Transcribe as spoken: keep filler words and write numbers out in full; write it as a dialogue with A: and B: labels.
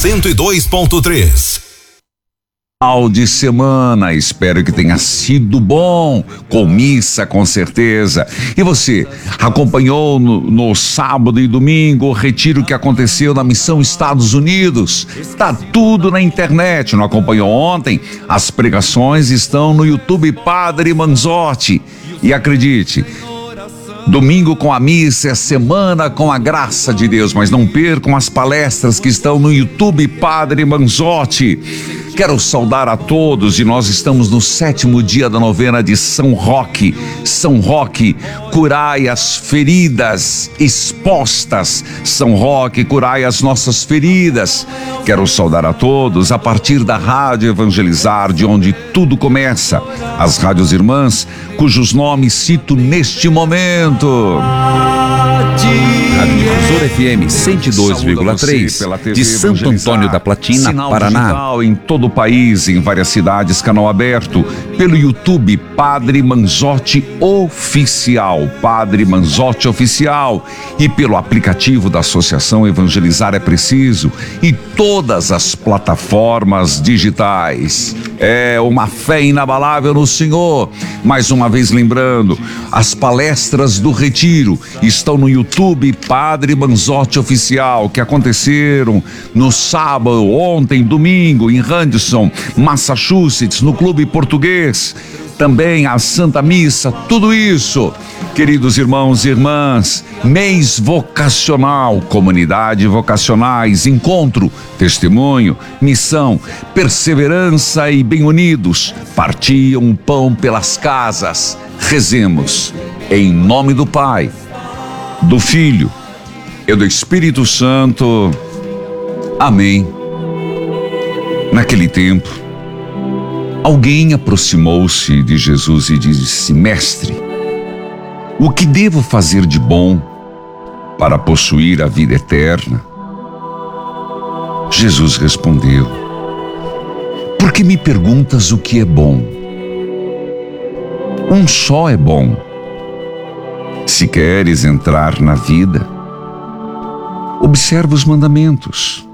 A: cento e dois ponto três.
B: Final de semana, espero que tenha sido bom, com missa com certeza. E você, acompanhou no, no sábado e domingo o retiro que aconteceu na Missão Estados Unidos? Tá tudo na internet, não acompanhou ontem? As pregações estão no YouTube Padre Manzotti. E acredite, domingo com a missa é semana com a graça de Deus, mas não percam as palestras que estão no YouTube Padre Manzotti. Quero saudar a todos e nós estamos no sétimo dia da novena de São Roque. São Roque, curai as feridas expostas. São Roque, curai as nossas feridas. Quero saudar a todos a partir da Rádio Evangelizar, de onde tudo começa. As rádios irmãs, cujos nomes cito neste momento.
C: Rádio Difusora F M cento e dois vírgula três de Santo Antônio da Platina,
B: Sinal
C: Paraná.
B: Digital em todo o país, em várias cidades, canal aberto. Pelo YouTube, Padre Manzotti Oficial. Padre Manzotti Oficial. E pelo aplicativo da Associação Evangelizar é Preciso. E todas as plataformas digitais. É uma fé inabalável no Senhor. Mais uma vez lembrando, as palestras do Retiro estão no YouTube Padre Manzotti Oficial, que aconteceram no sábado, ontem, domingo, em Henderson, Massachusetts, no Clube Português. Também a Santa Missa, tudo isso. Queridos irmãos e irmãs, mês vocacional, comunidade vocacionais, encontro, testemunho, missão, perseverança e bem unidos, partiam o pão pelas casas. Rezemos, em nome do Pai, do Filho e do Espírito Santo. Amém. Naquele tempo, alguém aproximou-se de Jesus e disse: Mestre, o que devo fazer de bom para possuir a vida eterna? Jesus respondeu: Por que me perguntas o que é bom? Um só é bom. Se queres entrar na vida, observa os mandamentos.